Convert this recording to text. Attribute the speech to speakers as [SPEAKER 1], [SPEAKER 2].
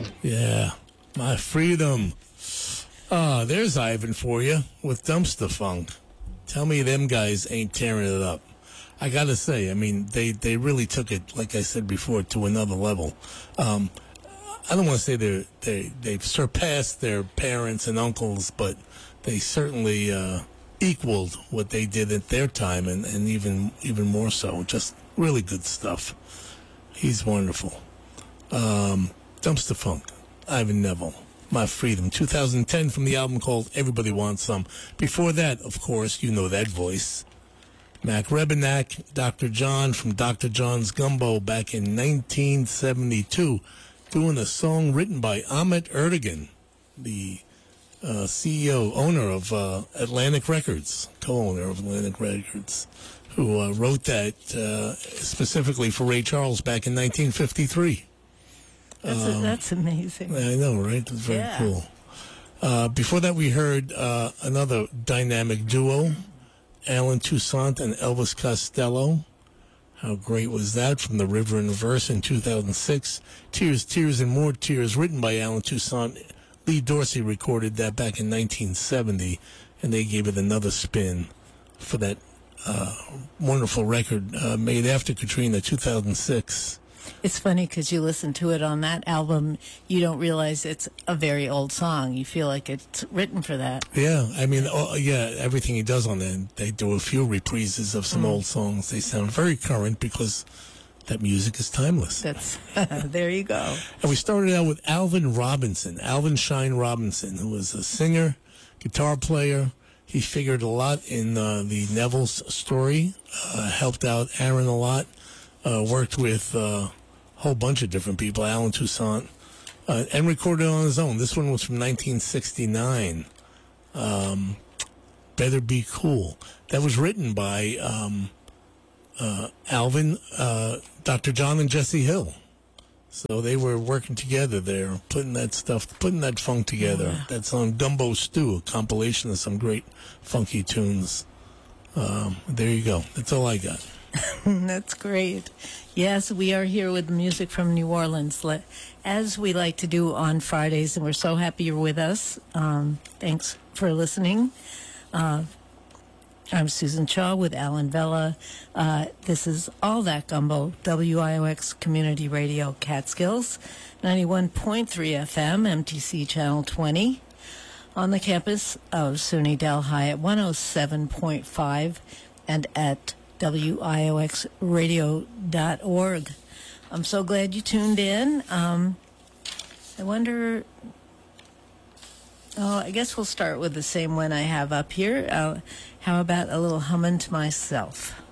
[SPEAKER 1] Yeah, my freedom. There's Ivan for you with Dumpster Funk. Tell me them guys ain't tearing it up. I gotta say, I mean, they really took it, like I said before, to another level. I don't want to say they've surpassed their parents and uncles, but they certainly equaled what they did at their time, and even more so. Just really good stuff. He's wonderful. Dumpster Funk, Ivan Neville, My Freedom, 2010, from the album called Everybody Wants Some. Before that, of course, you know that voice, Mac Rebennack, Dr. John from Dr. John's Gumbo back in 1972, doing a song written by Ahmet Ertegun, the CEO, owner of Atlantic Records, co-owner of Atlantic Records, who wrote that specifically for Ray Charles back in 1953.
[SPEAKER 2] That's amazing.
[SPEAKER 1] I know, right? That's very cool. Before that, we heard another dynamic duo, Alan Toussaint and Elvis Costello. How great was that? From The River and the Verse in 2006. Tears, Tears, and More Tears, written by Alan Toussaint. Lee Dorsey recorded that back in 1970, and they gave it another spin for that wonderful record made after Katrina, 2006.
[SPEAKER 2] It's funny because you listen to it on that album, you don't realize it's a very old song. You feel like it's written for that.
[SPEAKER 1] Yeah, I mean, everything he does on it, they do a few reprises of some old songs. They sound very current because that music is timeless.
[SPEAKER 2] That's there you go.
[SPEAKER 1] And we started out with Alvin Shine Robinson, who was a singer, guitar player. He figured a lot in the Neville's story, helped out Aaron a lot, worked with a whole bunch of different people, Alan Toussaint, and recorded on his own. This one was from 1969, Better Be Cool. That was written by Alvin, Dr. John, and Jesse Hill. So they were working together there, putting that funk together. Yeah. That's on Gumbo Stew, a compilation of some great funky tunes. There you go. That's all I got.
[SPEAKER 2] That's great. Yes, we are here with music from New Orleans, as we like to do on Fridays, and we're so happy you're with us. Thanks for listening. I'm Susan Shaw with Alan Vella. This is All That Gumbo, WIOX Community Radio Catskills, 91.3 FM, MTC Channel 20, on the campus of SUNY Delhi at 107.5 and at WIOXradio.org. I'm so glad you tuned in. I wonder... Oh, I guess we'll start with the same one I have up here. How about a little humming to myself?